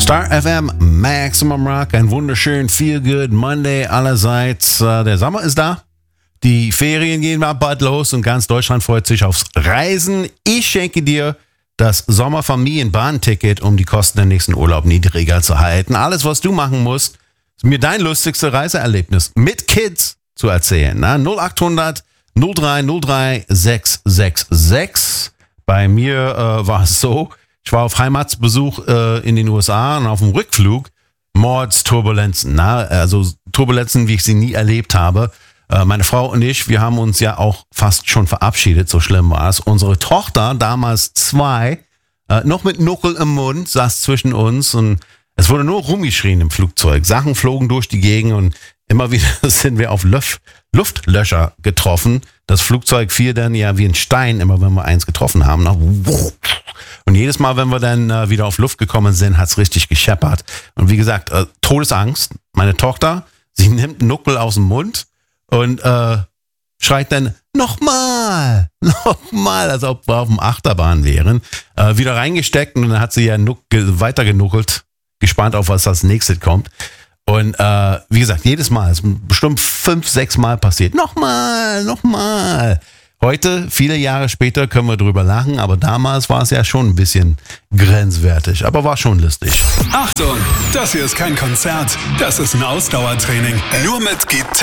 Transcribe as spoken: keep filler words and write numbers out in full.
Star F M, Maximum Rock, ein wunderschön Feel Good Monday allerseits. Der Sommer ist da, die Ferien gehen bald los und ganz Deutschland freut sich aufs Reisen. Ich schenke dir das Sommerfamilienbahnticket, um die Kosten der nächsten Urlaub niedriger zu halten. Alles, was du machen musst, ist mir dein lustigste Reiseerlebnis mit Kids zu erzählen. Na? null acht hundert null drei null drei sechs sechs sechs. Bei mir äh, war es so, ich war auf Heimatsbesuch äh, in den U S A und auf dem Rückflug Mordsturbulenzen. Na? Also Turbulenzen, wie ich sie nie erlebt habe. Äh, meine Frau und ich, wir haben uns ja auch fast schon verabschiedet, so schlimm war es. Unsere Tochter, damals zwei, äh, noch mit Nuckel im Mund, saß zwischen uns und es wurde nur rumgeschrien im Flugzeug. Sachen flogen durch die Gegend und immer wieder sind wir auf Luft, Luftlöcher getroffen. Das Flugzeug fiel dann ja wie ein Stein, immer wenn wir eins getroffen haben. Und jedes Mal, wenn wir dann äh, wieder auf Luft gekommen sind, hat's richtig gescheppert. Und wie gesagt, äh, Todesangst. Meine Tochter, sie nimmt Nuckel aus dem Mund und äh, schreit dann, nochmal, nochmal, als ob wir auf dem Achterbahn wären. Äh, wieder reingesteckt und dann hat sie ja nuck- weiter genuckelt, gespannt auf, was als nächstes kommt. Und äh, wie gesagt, jedes Mal, es ist bestimmt fünf, sechs Mal passiert. Nochmal, nochmal. Heute, viele Jahre später, können wir drüber lachen, aber damals war es ja schon ein bisschen grenzwertig, aber war schon lustig. Achtung, das hier ist kein Konzert, das ist ein Ausdauertraining. Nur mit Gitarre.